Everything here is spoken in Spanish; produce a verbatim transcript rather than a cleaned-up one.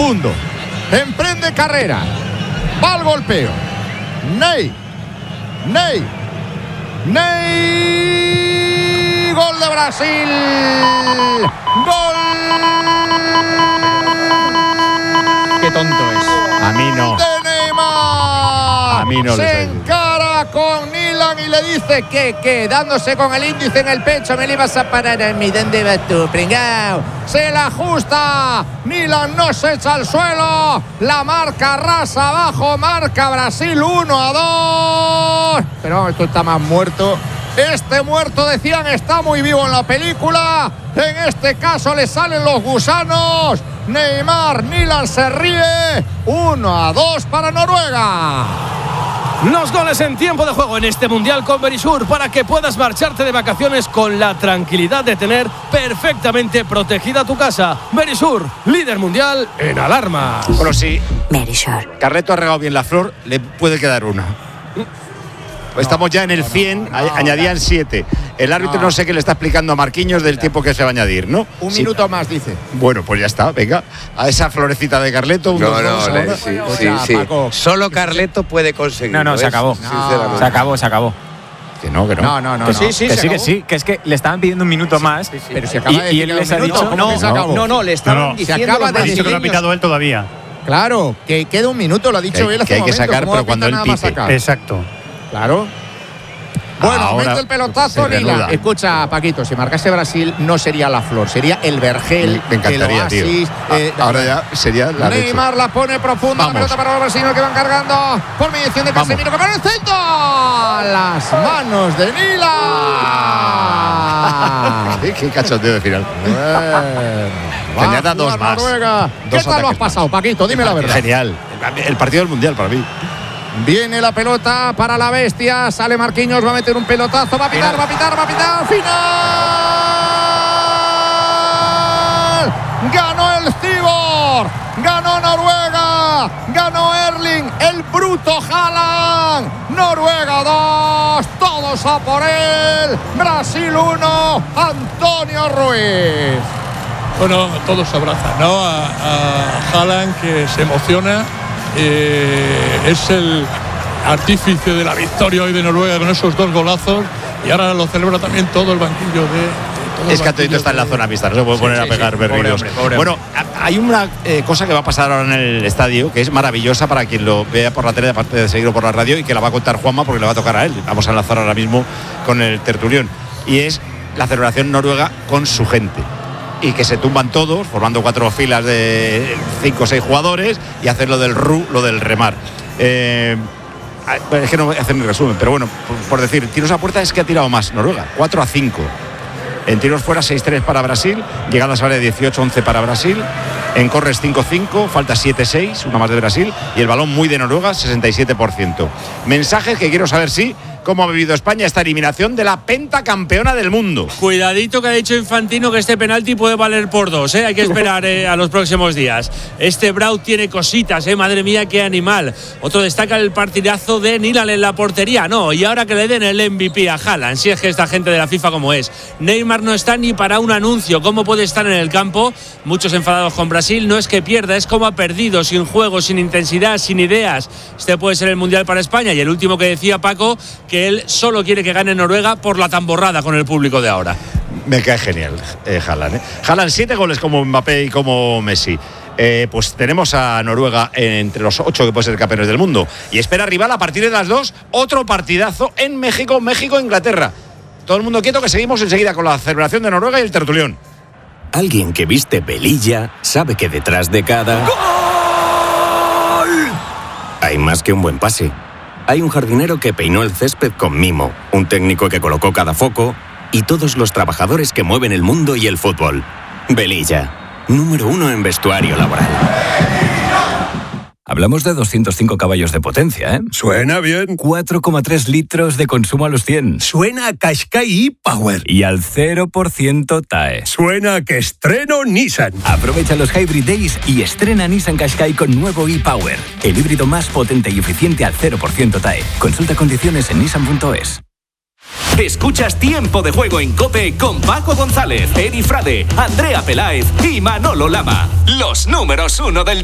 segundo. Emprende carrera. Va al golpeo. Ney. Ney. Ney. Gol de Brasil. Gol. Qué tonto es. A mí no. De Neymar. A mí no. Se encara con Nilan y le dice que, que, dándose con el índice en el pecho, me le ibas a parar a mí. ¿Dónde vas tú, pringao? Se la ajusta. Nilan no se echa al suelo. La marca rasa abajo. Marca Brasil uno a dos. Pero esto está más muerto. Este muerto, decían, está muy vivo en la película. En este caso le salen los gusanos. Neymar, Nilan se ríe. uno a dos para Noruega. Los goles en tiempo de juego en este Mundial con Verisur para que puedas marcharte de vacaciones con la tranquilidad de tener perfectamente protegida tu casa. Verisur, líder mundial en alarma. Bueno, sí. Verisur. Carleto ha regado bien la flor, le puede quedar una. Estamos ya en el cien, no, no, no, añadían siete. El árbitro no. no sé qué le está explicando a Marquinhos del tiempo que se va a añadir, ¿no? Un sí. minuto más, dice. Bueno, pues ya está, venga. A esa florecita de Carleto. Un no, dos, no, dos, le, dos, sí, o sí, sea, sí. Paco, Solo Carleto puede conseguirlo. No, no, se acabó. No. Se acabó, se acabó. Que no, que no. No, no, no. Que no. sí, sí, que sí, acabó. que sí. Que es que le estaban pidiendo un minuto más. Sí, sí, pero se acaba y, de y él les ha dicho. ¿cómo que se acabó? No, no, le estaban No, no. diciendo. Se acaba de Ha dicho que lo ha niños. pitado él todavía. Claro, que queda un minuto, lo ha dicho Que- él hace que hay un que momento. sacar, ¿Cómo pero va a cuando pitar él nada más pite. sacar? Exacto. Claro. Bueno, Ahora mete el pelotazo, se Nila. reanuda. Escucha, Paquito, si marcase Brasil no sería la flor, sería el vergel. Me encantaría, el tío. oasis, eh, Ahora ya sería la leche. Neymar la pone profunda, Vamos. la pelota para los brasileños que van cargando por mediación de Vamos. Casemiro, que va en el centro. Las manos de Nila. Qué, qué cachondeo de final. Bueno, Añada va a dos jugar más. Noruega. ¿Qué Dos tal lo has ataques pasado, más. Paquito? Dime la verdad. Genial. El partido del Mundial para mí. Viene la pelota para la bestia. Sale Marquinhos, va a meter un pelotazo. Va a pitar, va a pitar, va a pitar. ¡Final! Ganó el Cibor. Ganó Noruega. Ganó Erling. El bruto Haaland. Noruega dos. Todos a por él. Brasil uno. Antonio Ruiz. Bueno, todos se abrazan, ¿no? A, a Haaland, que se emociona. Eh, es el artífice de la victoria hoy de Noruega con esos dos golazos, y ahora lo celebra también todo el banquillo de, de todo Es que el Antonito está en la de... zona mixta, no se puede Sí, poner sí, a pegar sí. berrillos. Pobre hombre, pobre Bueno, a- hay una eh, cosa que va a pasar ahora en el estadio que es maravillosa para quien lo vea por la tele, aparte de seguirlo por la radio, y que la va a contar Juanma porque le va a tocar a él. Vamos a enlazar ahora mismo con el tertulión. Y es la celebración noruega con su gente. Y que se tumban todos, formando cuatro filas de cinco o seis jugadores, y hacer lo del ru, lo del remar. Eh, es que no voy a hacer mi resumen, pero bueno, por, por decir, tiros a puerta es que ha tirado más Noruega, cuatro a cinco. En tiros fuera seis tres para Brasil, llegadas a área dieciocho once para Brasil, en corres cinco cinco, falta siete seis, una más de Brasil, y el balón muy de Noruega, sesenta y siete por ciento. Mensajes que quiero saber si cómo ha vivido España esta eliminación de la pentacampeona del mundo. Cuidadito que ha dicho Infantino que este penalti puede valer por dos, ¿eh? Hay que esperar eh, a los próximos días. Este Braut tiene cositas, ¿eh? Madre mía, qué animal. Otro destaca el partidazo de Nilan en la portería, no, y ahora que le den el M V P a Haaland, si es que esta gente de la FIFA como es. Neymar no está ni para un anuncio, ¿cómo puede estar en el campo? Muchos enfadados con Brasil, no es que pierda, es como ha perdido, sin juego, sin intensidad, sin ideas. Este puede ser el Mundial para España. Y el último que decía Paco, que que él solo quiere que gane Noruega por la tamborrada con el público de ahora. Me cae genial eh, Haaland. ¿eh? Haaland siete goles como Mbappé y como Messi. Eh, pues tenemos a Noruega entre los ocho que pueden ser campeones del mundo. Y espera rival a partir de las dos, otro partidazo en México, México-Inglaterra. Todo el mundo quieto que seguimos enseguida con la celebración de Noruega y el tertulión. Alguien que viste velilla sabe que detrás de cada... ¡Gol! Hay más que un buen pase. Hay un jardinero que peinó el césped con mimo, un técnico que colocó cada foco y todos los trabajadores que mueven el mundo y el fútbol. Velilla, número uno en vestuario laboral. Hablamos de doscientos cinco caballos de potencia, ¿eh? Suena bien. cuatro coma tres litros de consumo a los cien. Suena a Qashqai e-Power. Y al cero por ciento T A E. Suena a que estreno Nissan. Aprovecha los Hybrid Days y estrena Nissan Qashqai con nuevo e-Power. El híbrido más potente y eficiente al cero por ciento T A E. Consulta condiciones en nissan punto es. Escuchas Tiempo de Juego en COPE con Paco González, Eri Frade, Andrea Peláez y Manolo Lama. Los números uno del